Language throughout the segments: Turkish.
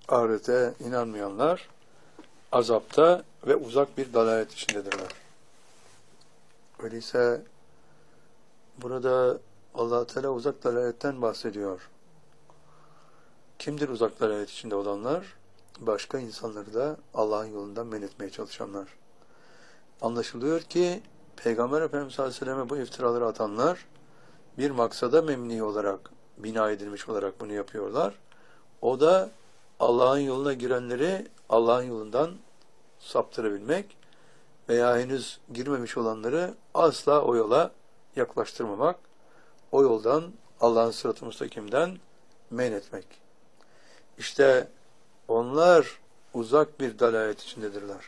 ahirete inanmayanlar azapta ve uzak bir dalalet içindedirler. Öyleyse burada Allah Teala uzak dalaletten bahsediyor. Kimdir uzak dalalet içinde olanlar? Başka insanları da Allah'ın yolundan men etmeye çalışanlar. Anlaşılıyor ki Peygamber Efendimiz sallallahu aleyhi ve selleme bu iftiraları atanlar bir maksada memni olarak, bina edilmiş olarak bunu yapıyorlar. O da Allah'ın yoluna girenleri Allah'ın yolundan saptırabilmek veya henüz girmemiş olanları asla o yola yaklaştırmamak, o yoldan Allah'ın sırat-ı müstakimden men etmek. İşte onlar uzak bir dalalet içindedirler.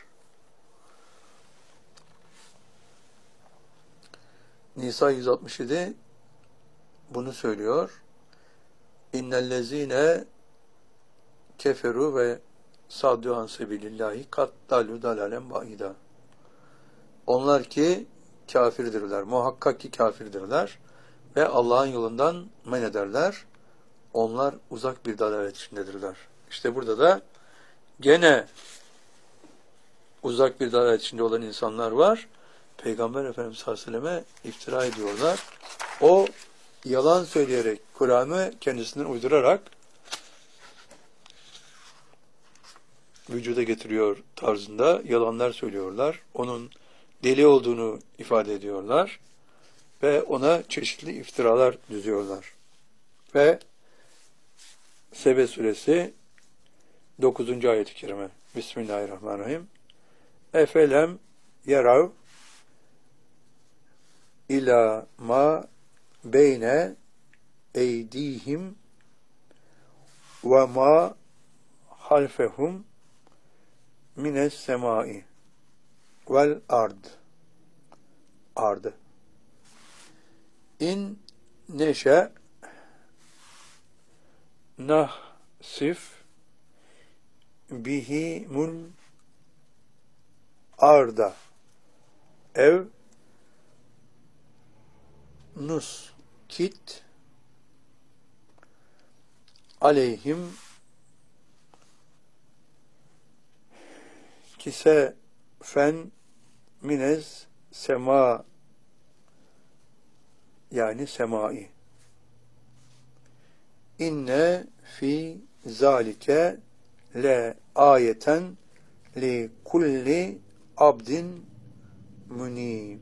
Nisa 167 bunu söylüyor. İnnellezine keferu ve saddu an sebilillahi kat dalu dalalen baida. Onlar ki kafirdirler, muhakkak ki kafirdirler ve Allah'ın yolundan men ederler. Onlar uzak bir dalalet içindedirler. İşte burada da gene uzak bir dalalet içinde olan insanlar var. Peygamber Efendimiz sallallahu aleyhi ve selleme iftira ediyorlar. O yalan söyleyerek, Kur'an'ı kendisinden uydurarak vücuda getiriyor tarzında yalanlar söylüyorlar. Onun deli olduğunu ifade ediyorlar. Ve ona çeşitli iftiralar düzüyorlar. Ve Sebe suresi 9. ayet-i kerime. Bismillahirrahmanirrahim. Efelem yerav ila ma beyne eydihim ve ma halfehum mines semai vel ardı. İn neşe nahsif bihimul arda ev nuskit aleyhim kisefen minez sema yani semai. İnne fi zalike le ayeten li kulli abdin munib.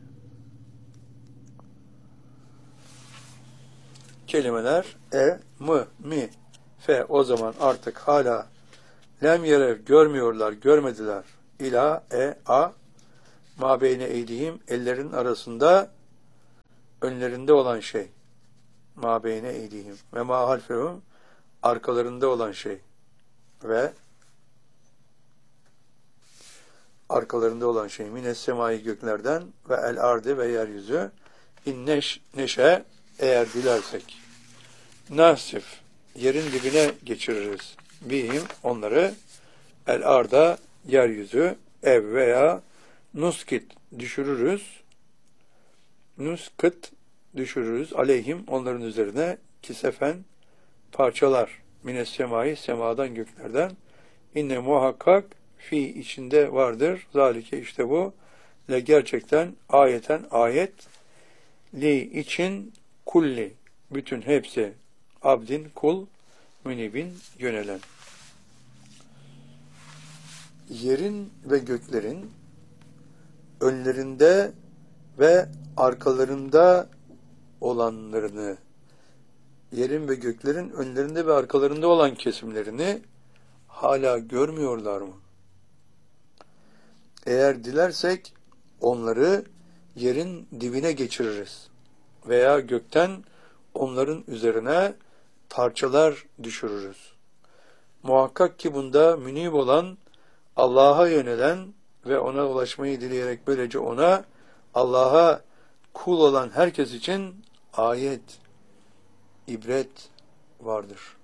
Kelimeler mı, mi, fe o zaman artık hala lem yerev görmüyorlar, görmediler. İla, a ma beyne eydihim ellerin arasında önlerinde olan şey. Ma beyne eydihim ve ma halfehum arkalarında olan şey. Ve arkalarında olan şey. Mines semai göklerden ve el ardı ve yeryüzü. Neşe eğer dilersek. Nasif yerin dibine geçiririz. Bihim onları el arda yeryüzü ev veya nuskit düşürürüz. Nuskit düşürürüz. Aleyhim onların üzerine kisefen parçalar. Mines semai semadan göklerden. İnne muhakkak fi içinde vardır. Zalike işte bu. Le gerçekten ayeten ayet. Li için kulli bütün hepsi abdin kul münibin yönelen. Yerin ve göklerin önlerinde ve arkalarında olanlarını, yerin ve göklerin önlerinde ve arkalarında olan kesimlerini hala görmüyorlar mı? Eğer dilersek onları yerin dibine geçiririz veya gökten onların üzerine parçalar düşürürüz. Muhakkak ki bunda münib olan, Allah'a yönelen ve ona ulaşmayı dileyerek böylece ona, Allah'a kul olan herkes için ayet, ibret vardır.